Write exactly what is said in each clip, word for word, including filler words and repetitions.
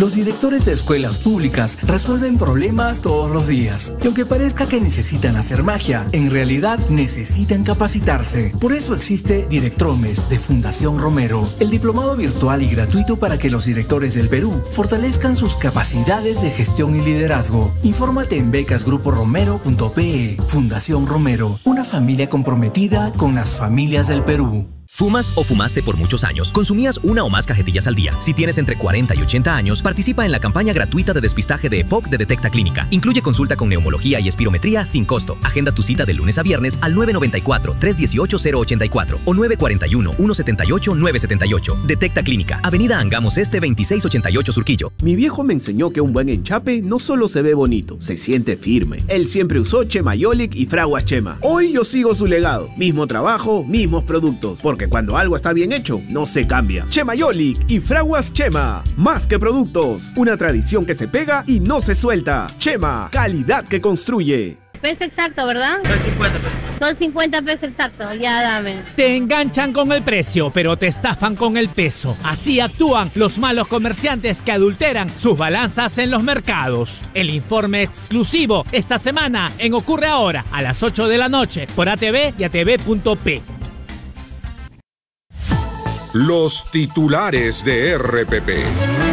Los directores de escuelas públicas resuelven problemas todos los días. Y aunque parezca que necesitan hacer magia, en realidad necesitan capacitarse. Por eso existe Directromes de Fundación Romero, el diplomado virtual y gratuito para que los directores del Perú fortalezcan sus capacidades de gestión y liderazgo. Infórmate en becas grupo romero punto pe. Fundación Romero, una familia comprometida con las familias del Perú. ¿Fumas o fumaste por muchos años? ¿Consumías una o más cajetillas al día? Si tienes entre cuarenta y ochenta años, participa en la campaña gratuita de despistaje de EPOC de Detecta Clínica. Incluye consulta con neumología y espirometría sin costo. Agenda tu cita de lunes a viernes al nueve nueve cuatro, tres uno ocho, cero ocho cuatro o nueve cuatro uno, uno siete ocho, nueve siete ocho. Detecta Clínica, Avenida Angamos Este veintiséis ochenta y ocho Surquillo. Mi viejo me enseñó que un buen enchape no solo se ve bonito, se siente firme. Él siempre usó Chemayolic y Fraguas Chema. Hoy yo sigo su legado. Mismo trabajo, mismos productos. Porque cuando algo está bien hecho, no se cambia. Chemayolic y Fraguas Chema. Más que productos. Una tradición que se pega y no se suelta. Chema, calidad que construye. Peso exacto, ¿verdad? Son cincuenta pesos. Son cincuenta pesos exactos, ya dame. Te enganchan con el precio, pero te estafan con el peso. Así actúan los malos comerciantes que adulteran sus balanzas en los mercados. El informe exclusivo esta semana en Ocurre Ahora, a las ocho de la noche, por A T V y A T V punto pe. Los titulares de R P P.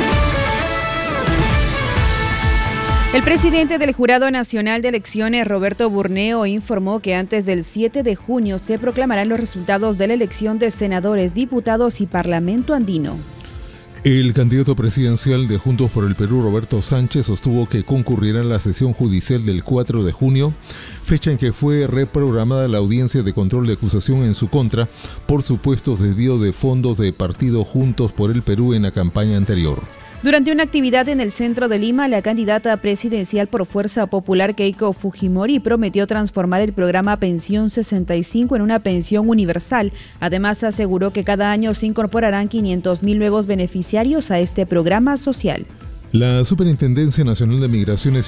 El presidente del Jurado Nacional de Elecciones, Roberto Burneo, informó que antes del siete de junio se proclamarán los resultados de la elección de senadores, diputados y Parlamento andino. El candidato presidencial de Juntos por el Perú, Roberto Sánchez, sostuvo que concurrirá a la sesión judicial del cuatro de junio, fecha en que fue reprogramada la audiencia de control de acusación en su contra por supuestos desvíos de fondos de partido Juntos por el Perú en la campaña anterior. Durante una actividad en el centro de Lima, la candidata presidencial por Fuerza Popular, Keiko Fujimori, prometió transformar el programa Pensión sesenta y cinco en una pensión universal. Además, aseguró que cada año se incorporarán quinientos mil nuevos beneficiarios a este programa social. La Superintendencia Nacional de Migraciones